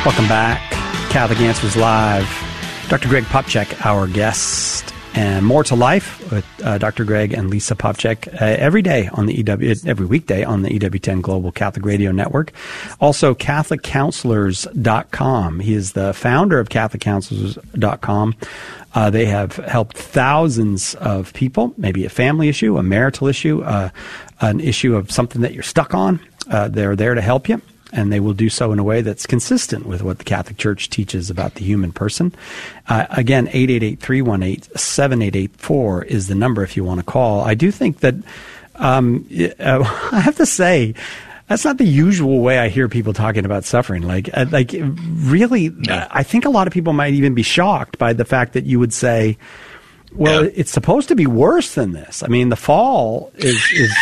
Welcome back. Catholic Answers Live. Dr. Greg Popcak, our guest, and More to Life with Dr. Greg and Lisa Popcak every day on the every weekday on the EWTN Global Catholic Radio Network. Also, CatholicCounselors.com. He is the founder of CatholicCounselors.com. They have helped thousands of people, maybe a family issue, a marital issue, an issue of something that you're stuck on. They're there to help you. And they will do so in a way that's consistent with what the Catholic Church teaches about the human person. Again, 888-318-7884 is the number if you want to call. I do think that, I have to say, that's not the usual way I hear people talking about suffering. Really, I think a lot of people might even be shocked by the fact that you would say, well, it's supposed to be worse than this. I mean, the fall is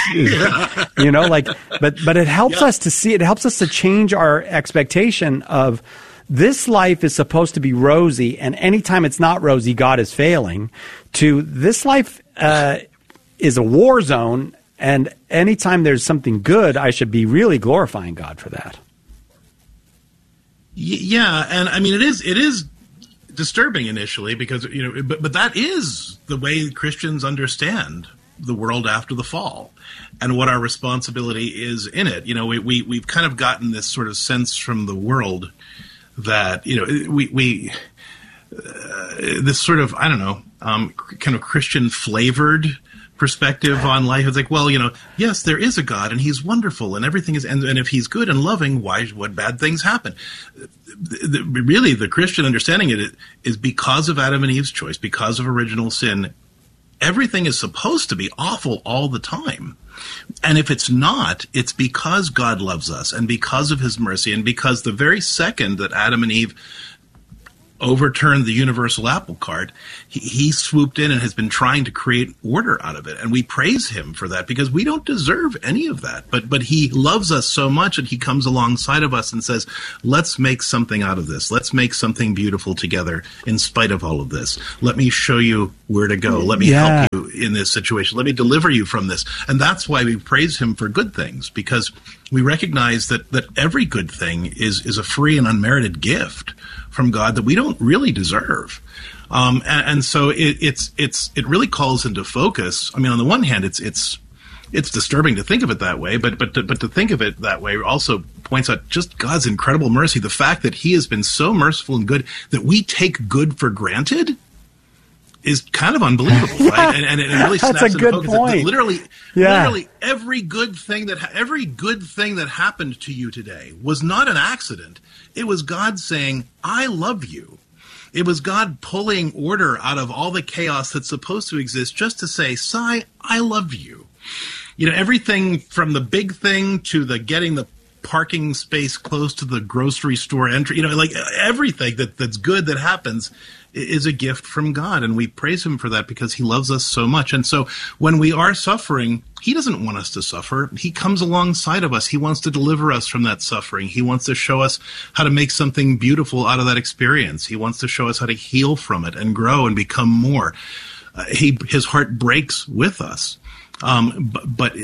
but it helps us to see, it helps us to change our expectation of this life is supposed to be rosy, and anytime it's not rosy, God is failing, to this life is a war zone, and anytime there's something good, I should be really glorifying God for that. Yeah, and I mean, it is disturbing initially because, but that is the way Christians understand the world after the fall and what our responsibility is in it. We've kind of gotten this sort of sense from the world that, this sort of, kind of Christian flavored perspective on life. It's like, well, yes, there is a God and he's wonderful and everything is, and if he's good and loving, what bad things happen? Really, the Christian understanding it is because of Adam and Eve's choice, because of original sin, everything is supposed to be awful all the time. And if it's not, it's because God loves us and because of his mercy and because the very second that Adam and Eve overturned the universal apple cart, he swooped in and has been trying to create order out of it. And we praise him for that because we don't deserve any of that. But he loves us so much that he comes alongside of us and says, let's make something out of this. Let's make something beautiful together in spite of all of this. Let me show you where to go. Let me help you in this situation. Let me deliver you from this. And that's why we praise him for good things, because we recognize that every good thing is a free and unmerited gift from God that we don't really deserve. And so it really calls into focus. I mean, on the one hand, it's disturbing to think of it that way, but to think of it that way also points out just God's incredible mercy. The fact that he has been so merciful and good that we take good for granted is kind of unbelievable, right? And it really snaps That's a good focus. point. Literally every good thing that happened to you today was not an accident. It was God saying, I love you. It was God pulling order out of all the chaos that's supposed to exist just to say, Sai, I love you. Everything from the big thing to the getting the parking space close to the grocery store entry, everything that's good that happens is a gift from God, and we praise him for that because he loves us so much. And so when we are suffering, he doesn't want us to suffer. He comes alongside of us. He wants to deliver us from that suffering. He wants to show us how to make something beautiful out of that experience. He wants to show us how to heal from it and grow and become more. His heart breaks with us. But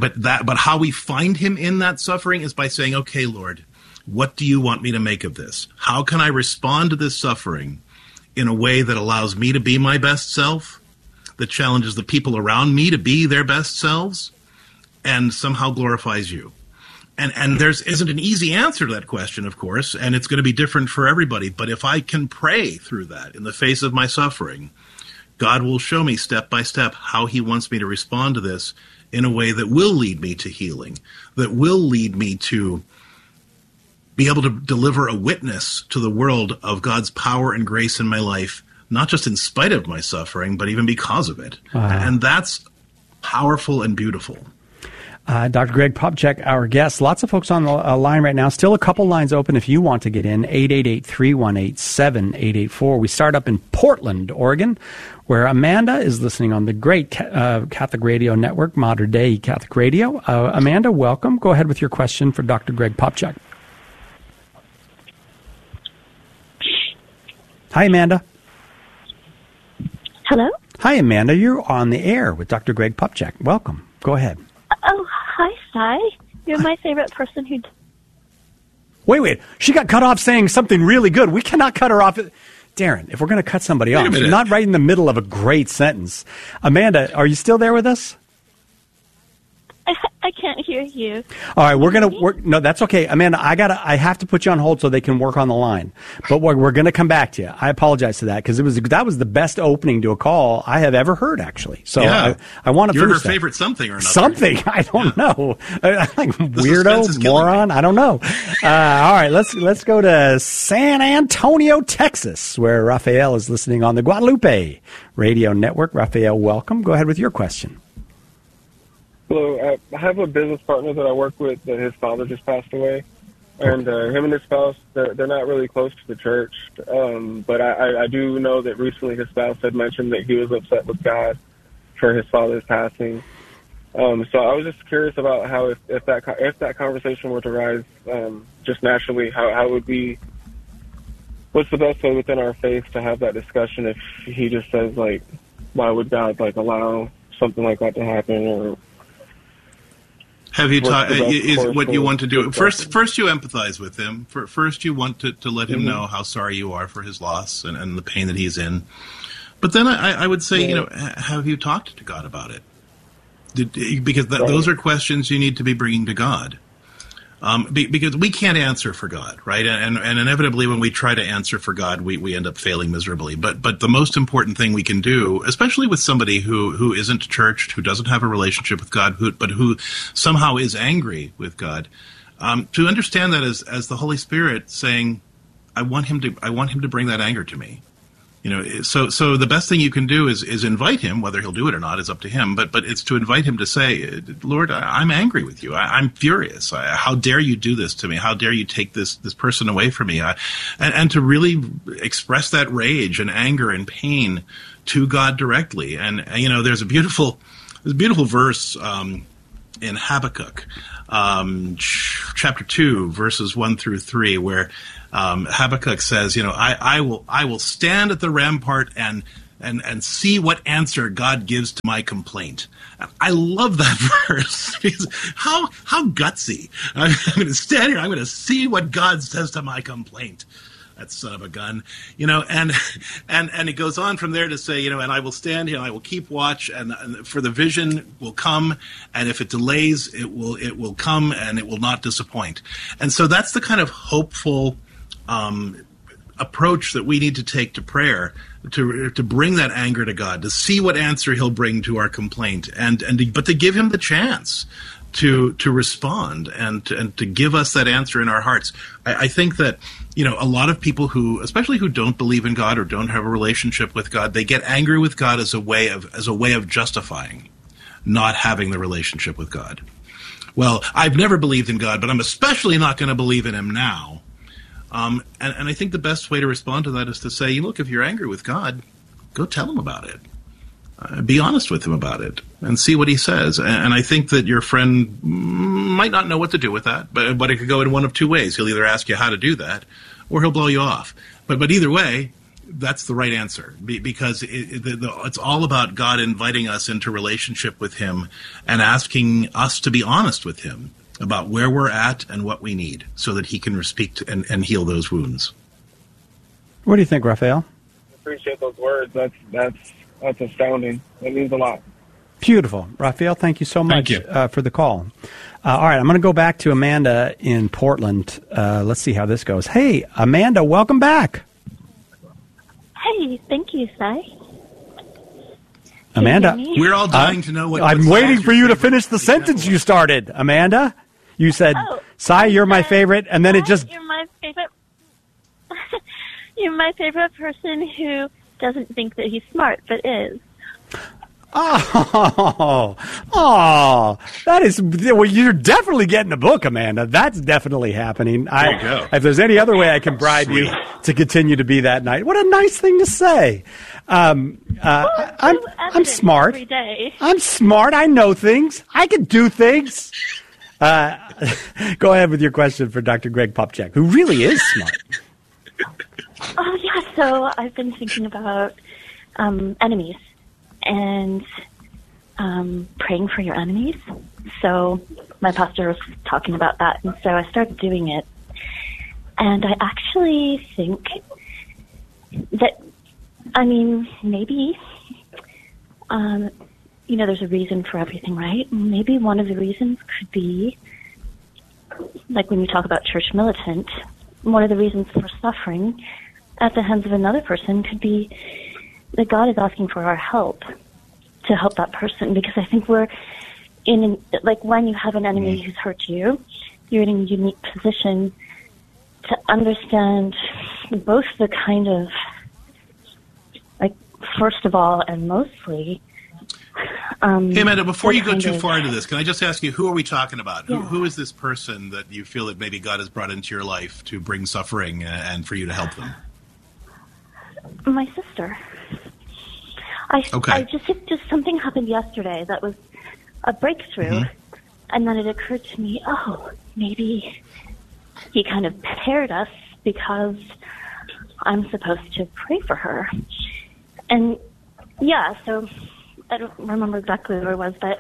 how we find him in that suffering is by saying, okay, Lord, what do you want me to make of this? How can I respond to this suffering in a way that allows me to be my best self, that challenges the people around me to be their best selves, and somehow glorifies you? And there isn't an easy answer to that question, of course, and it's going to be different for everybody. But if I can pray through that in the face of my suffering, God will show me step by step how he wants me to respond to this in a way that will lead me to healing, that will lead me to be able to deliver a witness to the world of God's power and grace in my life, not just in spite of my suffering, but even because of it. Wow. And that's powerful and beautiful. Dr. Greg Popcak, our guest. Lots of folks on the line right now. Still a couple lines open if you want to get in. 888-318-7884. We start up in Portland, Oregon, where Amanda is listening on the great Catholic Radio Network, Modern Day Catholic Radio. Amanda, welcome. Go ahead with your question for Dr. Greg Popcak. Hi, Amanda. Hello? Hi, Amanda. You're on the air with Dr. Greg Popcak. Welcome. Go ahead. Oh, hi, Sai. You're my favorite person who... Wait. She got cut off saying something really good. We cannot cut her off. Darren, if we're going to cut somebody off, not right in the middle of a great sentence. Amanda, are you still there with us? I can't hear you. All right, we're going to work. No, that's okay. Amanda, I have to put you on hold so they can work on the line. But we're going to come back to you. I apologize for that because that was the best opening to a call I have ever heard, actually. So I want to You're finish her favorite something or another. Something. I don't know. Like weirdo, moron. I don't know. All right, let's go to San Antonio, Texas, where Raphael is listening on the Guadalupe Radio Network. Raphael, welcome. Go ahead with your question. Hello, I have a business partner that I work with that his father just passed away, and him and his spouse, they're not really close to the church, but I do know that recently his spouse had mentioned that he was upset with God for his father's passing. So I was just curious about how if that conversation were to rise just naturally, how would we, what's the best way within our faith to have that discussion if he just says, like, why would God, like, allow something like that to happen, or... Have you is what you want to do? First, you empathize with him. First, you want to let him know how sorry you are for his loss and the pain that he's in. But then I would say, have you talked to God about it? Because those are questions you need to be bringing to God. Because we can't answer for God, right? And inevitably, when we try to answer for God, we end up failing miserably. But the most important thing we can do, especially with somebody who isn't churched, who doesn't have a relationship with God, but who somehow is angry with God, to understand that as the Holy Spirit saying, I want him to bring that anger to me. So the best thing you can do is invite him. Whether he'll do it or not is up to him. But it's to invite him to say, Lord, I'm angry with you. I'm furious. How dare you do this to me? How dare you take this person away from me? And to really express that rage and anger and pain to God directly. And there's a beautiful verse in Habakkuk, chapter 2, verses 1 through 3, where Habakkuk says, I will stand at the rampart and see what answer God gives to my complaint. I love that verse because how gutsy. I'm going to stand here. I'm going to see what God says to my complaint. That son of a gun, and it goes on from there to say, and I will stand here and I will keep watch, and for the vision will come, and if it delays, it will come, and it will not disappoint. And so that's the kind of hopeful approach that we need to take to prayer, to bring that anger to God, to see what answer he'll bring to our complaint, but to give him the chance to respond and to give us that answer in our hearts. I think that a lot of people especially who don't believe in God or don't have a relationship with God, they get angry with God as a way of justifying not having the relationship with God. Well, I've never believed in God, but I'm especially not going to believe in him now. And I think the best way to respond to that is to say, look, if you're angry with God, go tell him about it. Be honest with him about it and see what he says. And I think that your friend might not know what to do with that, but it could go in one of two ways. He'll either ask you how to do that, or he'll blow you off. But either way, that's the right answer, because it's all about God inviting us into relationship with him and asking us to be honest with him about where we're at and what we need so that he can speak to and heal those wounds. What do you think, Raphael? I appreciate those words. That's astounding. It means a lot. Beautiful. Raphael, thank you so much for the call. All right, I'm going to go back to Amanda in Portland. Let's see how this goes. Hey, Amanda, welcome back. Hey, thank you, Si. Amanda, we're all dying to know what... I'm waiting for you to finish the sentence you started, Amanda. You said, Si, you're my favorite, and then it just... You're my favorite... You're my favorite person who doesn't think that he's smart, but is. Oh, that is, well, you're definitely getting a book, Amanda. That's definitely happening. There you go. If there's any other way I can bribe you to continue to be that night, what a nice thing to say. I'm smart. Every day. I'm smart. I know things. I can do things. Go ahead with your question for Dr. Greg Popcak, who really is smart. Oh, yeah. So I've been thinking about enemies and praying for your enemies. So my pastor was talking about that, and so I started doing it. And I actually think that, I mean, maybe, there's a reason for everything, right? Maybe one of the reasons could be, like when you talk about church militant, one of the reasons for suffering at the hands of another person could be that God is asking for our help to help that person, because I think we're when you have an enemy who's hurt you, you're in a unique position to understand both the kind of, first of all and mostly. Hey, Amanda, before you go too far into this, can I just ask you, who are we talking about? Yeah. Who is this person that you feel that maybe God has brought into your life to bring suffering and for you to help them? My sister. Just something happened yesterday that was a breakthrough, and then it occurred to me, maybe he kind of paired us because I'm supposed to pray for her. And so I don't remember exactly where it was, but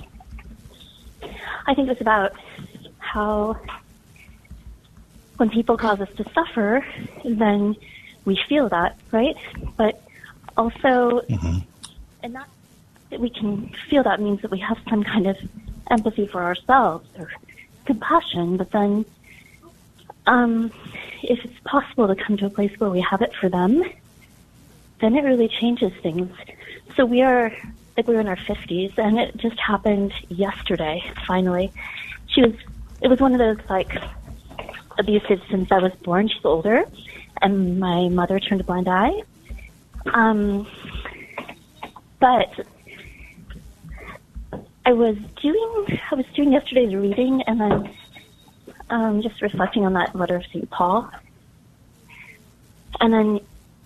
I think it's about how when people cause us to suffer, then we feel that, right? But also, and that we can feel that means that we have some kind of empathy for ourselves or compassion, but then if it's possible to come to a place where we have it for them, then it really changes things. So we were in our 50s, and it just happened yesterday, finally. It was one of those, abusive since I was born. She's older, and my mother turned a blind eye. But I was doing yesterday's reading, and then just reflecting on that letter of St. Paul. And then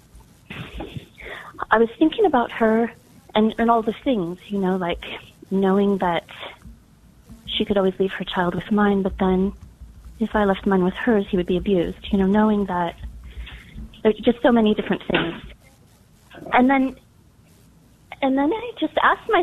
I was thinking about her and all the things, knowing that she could always leave her child with mine, but then if I left mine with hers, he would be abused, knowing that there's just so many different things. And then I just asked myself,